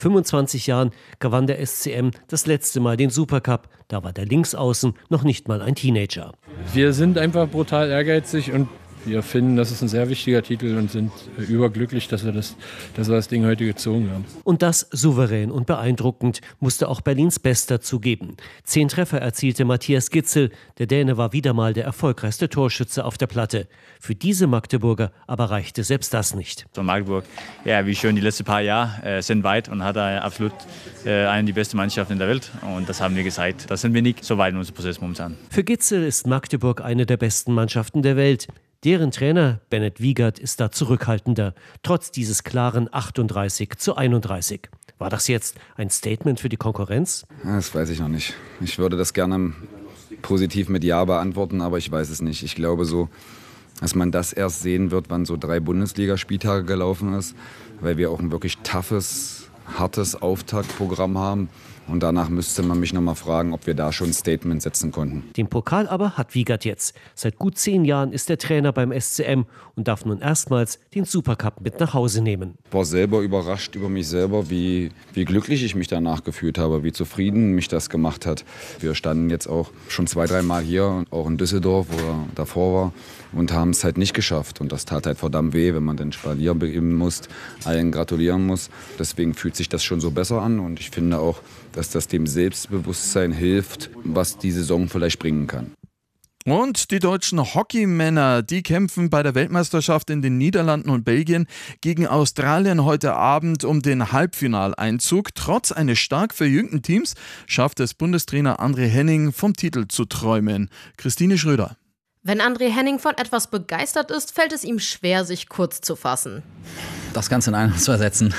25 Jahren gewann der SCM das letzte Mal den Supercup. Da war der Linksaußen noch nicht mal ein Teenager. Wir sind einfach brutal ehrgeizig und wir finden, das ist ein sehr wichtiger Titel und sind überglücklich, dass wir das Ding heute gezogen haben. Und das souverän und beeindruckend, musste auch Berlins Bester zugeben. 10 Treffer erzielte Matthias Gitzel. Der Däne war wieder mal der erfolgreichste Torschütze auf der Platte. Für diese Magdeburger aber reichte selbst das nicht. So Magdeburg, ja, wie schön die letzten paar Jahre sind weit und hat absolut eine die beste Mannschaft in der Welt. Und das haben wir gezeigt. Da sind wir nicht so weit in unserem Prozess momentan. Für Gitzel ist Magdeburg eine der besten Mannschaften der Welt. Deren Trainer Bennett Wiegert ist da zurückhaltender, trotz dieses klaren 38:31. War das jetzt ein Statement für die Konkurrenz? Das weiß ich noch nicht. Ich würde das gerne positiv mit Ja beantworten, aber ich weiß es nicht. Ich glaube so, dass man das erst sehen wird, wann so 3 Bundesligaspieltage gelaufen ist, weil wir auch ein wirklich toughes, hartes Auftaktprogramm haben. Und danach müsste man mich noch mal fragen, ob wir da schon ein Statement setzen konnten. Den Pokal aber hat Wiegert jetzt. Seit gut 10 Jahren ist er Trainer beim SCM und darf nun erstmals den Supercup mit nach Hause nehmen. Ich war selber überrascht über mich selber, wie glücklich ich mich danach gefühlt habe, wie zufrieden mich das gemacht hat. Wir standen jetzt auch schon 2-3 Mal hier, auch in Düsseldorf, wo er davor war, und haben es halt nicht geschafft. Und das tat halt verdammt weh, wenn man den Spalier beginnen muss, allen gratulieren muss. Deswegen fühlt sich das schon so besser an und ich finde auch, dass das dem Selbstbewusstsein hilft, was die Saison vielleicht bringen kann. Und die deutschen Hockeymänner, die kämpfen bei der Weltmeisterschaft in den Niederlanden und Belgien gegen Australien heute Abend um den Halbfinaleinzug. Trotz eines stark verjüngten Teams schafft es Bundestrainer André Henning, vom Titel zu träumen. Christine Schröder. Wenn André Henning von etwas begeistert ist, fällt es ihm schwer, sich kurz zu fassen. Das Ganze in einen zu ersetzen.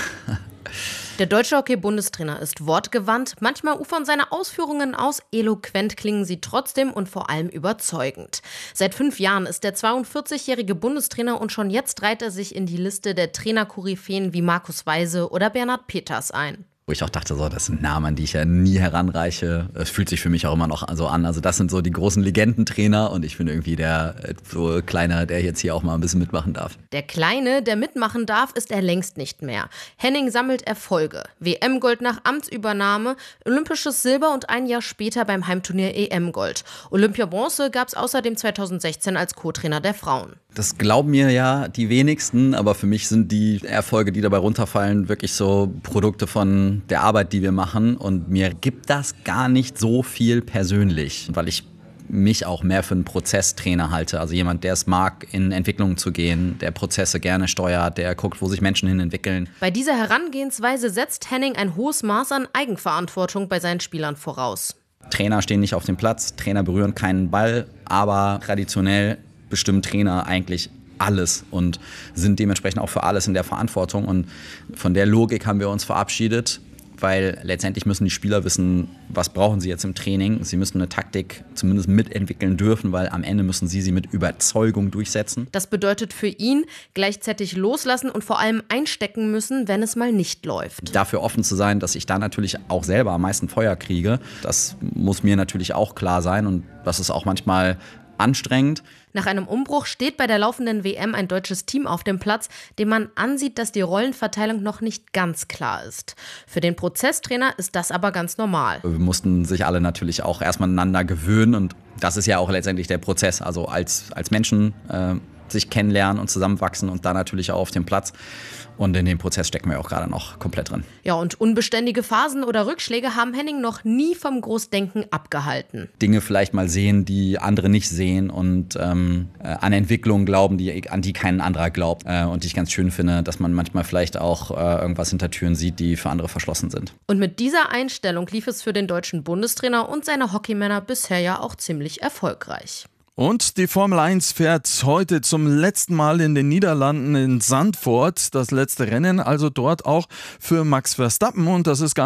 Der deutsche Hockey-Bundestrainer ist wortgewandt, manchmal ufern seine Ausführungen aus, eloquent klingen sie trotzdem und vor allem überzeugend. Seit 5 Jahren ist der 42-jährige Bundestrainer und schon jetzt reiht er sich in die Liste der Trainer-Koryphäen wie Markus Weise oder Bernhard Peters ein. Wo ich auch dachte, so, das sind Namen, an die ich ja nie heranreiche. Es fühlt sich für mich auch immer noch so an. Also das sind so die großen Legendentrainer und ich bin irgendwie der so Kleine, der jetzt hier auch mal ein bisschen mitmachen darf. Der Kleine, der mitmachen darf, ist er längst nicht mehr. Henning sammelt Erfolge. WM-Gold nach Amtsübernahme, olympisches Silber und ein Jahr später beim Heimturnier EM-Gold. Olympia-Bronze gab es außerdem 2016 als Co-Trainer der Frauen. Das glauben mir ja die wenigsten, aber für mich sind die Erfolge, die dabei runterfallen, wirklich so Produkte von der Arbeit, die wir machen. Und mir gibt das gar nicht so viel persönlich, weil ich mich auch mehr für einen Prozesstrainer halte. Also jemand, der es mag, in Entwicklungen zu gehen, der Prozesse gerne steuert, der guckt, wo sich Menschen hin entwickeln. Bei dieser Herangehensweise setzt Henning ein hohes Maß an Eigenverantwortung bei seinen Spielern voraus. Trainer stehen nicht auf dem Platz, Trainer berühren keinen Ball, aber traditionell bestimmen Trainer eigentlich alles und sind dementsprechend auch für alles in der Verantwortung. Und von der Logik haben wir uns verabschiedet, weil letztendlich müssen die Spieler wissen, was brauchen sie jetzt im Training. Sie müssen eine Taktik zumindest mitentwickeln dürfen, weil am Ende müssen sie mit Überzeugung durchsetzen. Das bedeutet für ihn gleichzeitig loslassen und vor allem einstecken müssen, wenn es mal nicht läuft. Dafür offen zu sein, dass ich da natürlich auch selber am meisten Feuer kriege, das muss mir natürlich auch klar sein und das ist auch manchmal anstrengend. Nach einem Umbruch steht bei der laufenden WM ein deutsches Team auf dem Platz, dem man ansieht, dass die Rollenverteilung noch nicht ganz klar ist. Für den Prozesstrainer ist das aber ganz normal. Wir mussten sich alle natürlich auch erstmal aneinander gewöhnen und das ist ja auch letztendlich der Prozess. Also als Menschen sich kennenlernen und zusammenwachsen und da natürlich auch auf dem Platz. Und in dem Prozess stecken wir auch gerade noch komplett drin. Ja, und unbeständige Phasen oder Rückschläge haben Henning noch nie vom Großdenken abgehalten. Dinge vielleicht mal sehen, die andere nicht sehen und an Entwicklungen glauben, an die kein anderer glaubt. Und die ich ganz schön finde, dass man manchmal vielleicht auch irgendwas hinter Türen sieht, die für andere verschlossen sind. Und mit dieser Einstellung lief es für den deutschen Bundestrainer und seine Hockeymänner bisher ja auch ziemlich erfolgreich. Und die Formel 1 fährt heute zum letzten Mal in den Niederlanden in Zandvoort. Das letzte Rennen also dort auch für Max Verstappen. Und das ist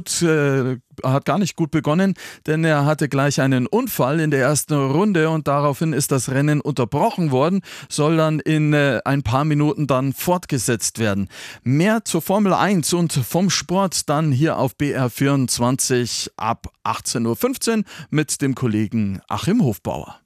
hat gar nicht gut begonnen, denn er hatte gleich einen Unfall in der ersten Runde und daraufhin ist das Rennen unterbrochen worden, soll dann in ein paar Minuten dann fortgesetzt werden. Mehr zur Formel 1 und vom Sport dann hier auf BR24 ab 18:15 Uhr mit dem Kollegen Achim Hofbauer.